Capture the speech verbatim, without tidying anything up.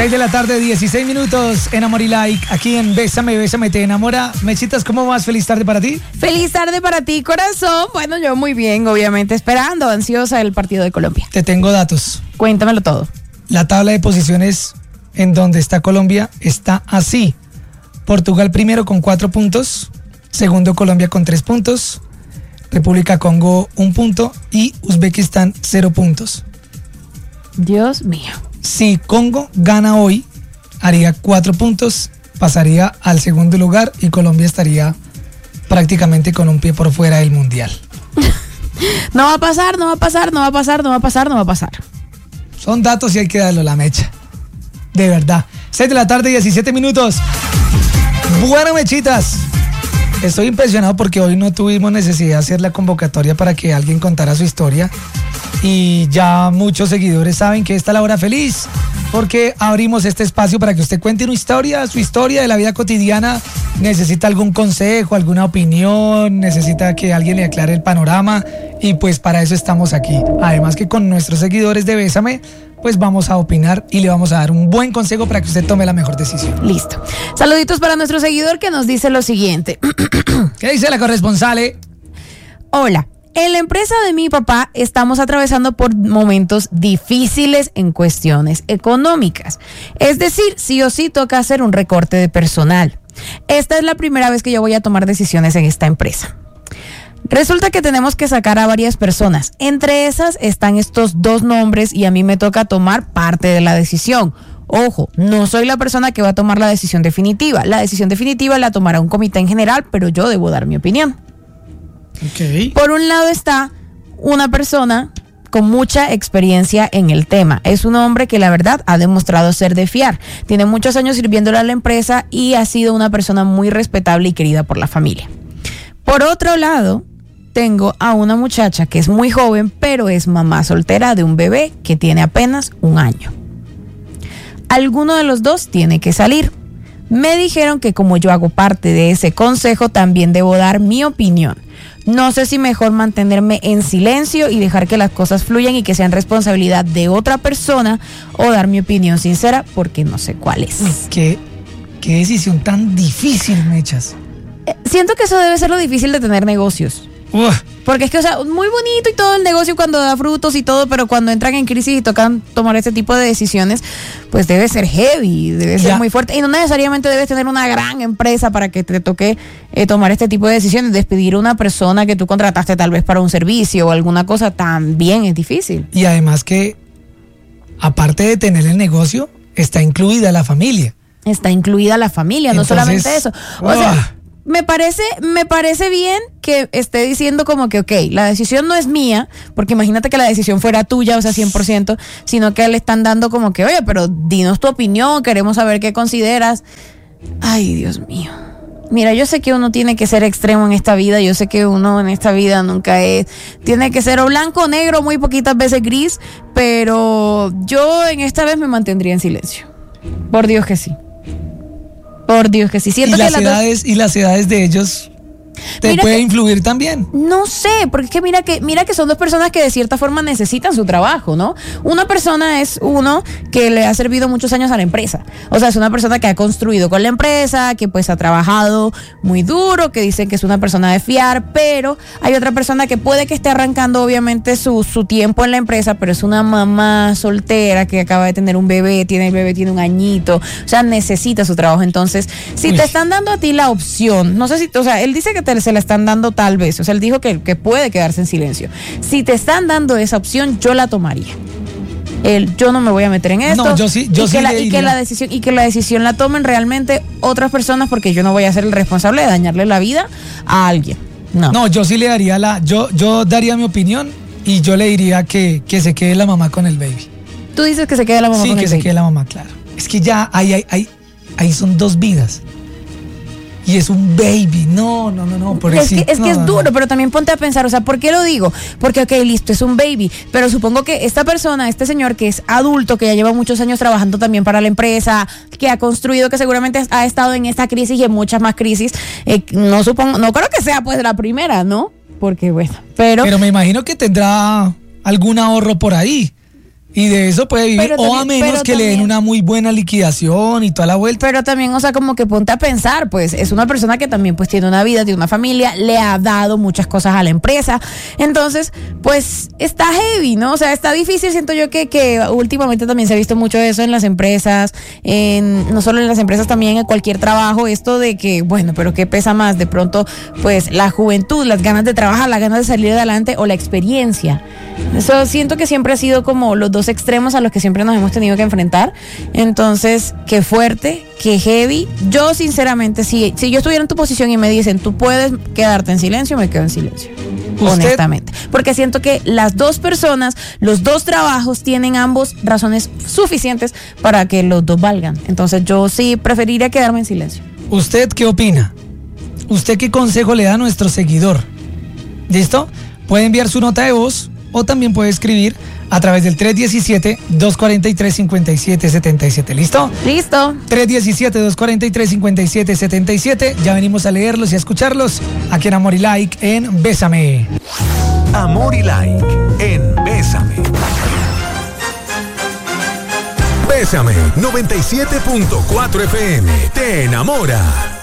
seis de la tarde, dieciséis minutos en Amor y Like, aquí en Bésame, Bésame, te enamora. Mechitas, ¿cómo vas? Feliz tarde para ti. Feliz tarde para ti, corazón. Bueno, yo muy bien, obviamente, esperando, ansiosa el partido de Colombia. Te tengo datos. Cuéntamelo todo. La tabla de posiciones en donde está Colombia está así. Portugal primero con cuatro puntos, segundo Colombia con tres puntos, República Congo un punto y Uzbekistán cero puntos. Dios mío. Si Congo gana hoy, haría cuatro puntos, pasaría al segundo lugar y Colombia estaría prácticamente con un pie por fuera del Mundial. No va a pasar, no va a pasar, no va a pasar, no va a pasar, no va a pasar. Son datos y hay que darlo la mecha. De verdad. seis de la tarde, diecisiete minutos. Bueno, mechitas. Estoy impresionado porque hoy no tuvimos necesidad de hacer la convocatoria para que alguien contara su historia. Y ya muchos seguidores saben que esta es la hora feliz, porque abrimos este espacio para que usted cuente una historia, su historia de la vida cotidiana. Necesita algún consejo, alguna opinión, necesita que alguien le aclare el panorama, y pues para eso estamos aquí. Además que con nuestros seguidores de Bésame, pues vamos a opinar y le vamos a dar un buen consejo para que usted tome la mejor decisión. Listo. Saluditos para nuestro seguidor que nos dice lo siguiente. ¿Qué dice la corresponsal? Eh? Hola. En la empresa de mi papá estamos atravesando por momentos difíciles en cuestiones económicas. Es decir, sí o sí toca hacer un recorte de personal. Esta es la primera vez que yo voy a tomar decisiones en esta empresa. Resulta que tenemos que sacar a varias personas. Entre esas están estos dos nombres y a mí me toca tomar parte de la decisión. Ojo, no soy la persona que va a tomar la decisión definitiva. La decisión definitiva la tomará un comité en general, pero yo debo dar mi opinión. Okay. Por un lado está una persona con mucha experiencia en el tema. Es un hombre que la verdad ha demostrado ser de fiar. Tiene muchos años sirviéndole a la empresa y ha sido una persona muy respetable y querida por la familia. Por otro lado, tengo a una muchacha que es muy joven, pero es mamá soltera de un bebé que tiene apenas un año. Alguno de los dos tiene que salir. Me dijeron que como yo hago parte de ese consejo, también debo dar mi opinión. No sé si mejor mantenerme en silencio y dejar que las cosas fluyan y que sean responsabilidad de otra persona, o dar mi opinión sincera porque no sé cuál es. ¿Qué, qué decisión tan difícil, Mechas? Eh, siento que eso debe ser lo difícil de tener negocios. Uf. Porque es que, o sea, muy bonito y todo el negocio cuando da frutos y todo, pero cuando entran en crisis y tocan tomar este tipo de decisiones, pues debe ser heavy, debe ser ya. muy fuerte. Y no necesariamente debes tener una gran empresa para que te toque eh, tomar este tipo de decisiones. Despedir a una persona que tú contrataste tal vez para un servicio o alguna cosa también es difícil. Y además que, aparte de tener el negocio, está incluida la familia. Está incluida la familia, Entonces, no solamente eso. O uh. sea, Me parece, me parece bien que esté diciendo como que, ok, la decisión no es mía, porque imagínate que la decisión fuera tuya, o sea, cien por ciento, sino que le están dando como que, oye, pero dinos tu opinión, queremos saber qué consideras. Ay, Dios mío. Mira, yo sé que uno tiene que ser extremo en esta vida, yo sé que uno en esta vida nunca es, tiene que ser o blanco o negro, muy poquitas veces gris, pero yo en esta vez me mantendría en silencio. Por Dios que sí. Por Dios que sí. Siento ¿Y las que las edades dos... y las edades de ellos te mira puede que, influir también? No sé, porque es que mira que mira que son dos personas que de cierta forma necesitan su trabajo, ¿no? Una persona es uno que le ha servido muchos años a la empresa. O sea, es una persona que ha construido con la empresa, que pues ha trabajado muy duro, que dicen que es una persona de fiar, pero hay otra persona que puede que esté arrancando obviamente su, su tiempo en la empresa, pero es una mamá soltera que acaba de tener un bebé, tiene el bebé, tiene un añito, o sea, necesita su trabajo. Entonces, si Uy. te están dando a ti la opción, no sé si, o sea, él dice que te se la están dando tal vez, o sea, él dijo que, que puede quedarse en silencio. Si te están dando esa opción, yo la tomaría. El, yo no me voy a meter en esto. No, yo sí, yo y sí que la, y que la decisión y que la decisión la tomen realmente otras personas, porque yo no voy a ser el responsable de dañarle la vida a alguien. No. No, yo sí le daría la, yo, yo daría mi opinión y yo le diría que, que se quede la mamá con el baby. Tú dices que se quede la mamá sí, con el baby. Sí, que se quede la mamá, claro. Es que ya ahí, ahí, ahí, ahí son dos vidas. Y es un baby, no, no, no, no, por es que, es, no, que es no, duro, no. Pero también ponte a pensar, o sea, ¿por qué lo digo? Porque, ok, listo, es un baby, pero supongo que esta persona, este señor que es adulto, que ya lleva muchos años trabajando también para la empresa, que ha construido, que seguramente ha estado en esta crisis y en muchas más crisis, eh, no supongo, no creo que sea pues la primera, ¿no? Porque bueno, pero... Pero me imagino que tendrá algún ahorro por ahí. Y de eso puede vivir, Pero o a también- menos pero que le den también- una muy buena liquidación y toda la vuelta. Pero también, o sea, como que ponte a pensar, pues es una persona que también pues tiene una vida, tiene una familia, le ha dado muchas cosas a la empresa. Entonces, pues está heavy, ¿no? O sea, está difícil, siento yo que, que últimamente también se ha visto mucho eso en las empresas, en, no solo en las empresas, también en cualquier trabajo, esto de que, bueno, pero ¿qué pesa más? De pronto, pues la juventud, las ganas de trabajar, las ganas de salir adelante o la experiencia. Eso siento que siempre ha sido como los dos extremos a los que siempre nos hemos tenido que enfrentar. Entonces, qué fuerte, qué heavy. Yo, sinceramente, si, si yo estuviera en tu posición y me dicen, tú puedes quedarte en silencio, me quedo en silencio. ¿Usted? Honestamente. Porque siento que las dos personas, los dos trabajos, tienen ambos razones suficientes para que los dos valgan. Entonces, yo sí preferiría quedarme en silencio. ¿Usted qué opina? ¿Usted qué consejo le da a nuestro seguidor? ¿Listo? Puede enviar su nota de voz o también puede escribir a través del tres diecisiete, dos cuarenta y tres, cincuenta y siete setenta y siete. ¿Listo? Listo. tres diecisiete, dos cuarenta y tres, cincuenta y siete setenta y siete. Ya venimos a leerlos y a escucharlos aquí en Amor y Like en Bésame. Amor y Like en Bésame. Bésame noventa y siete punto cuatro F M. Te enamora.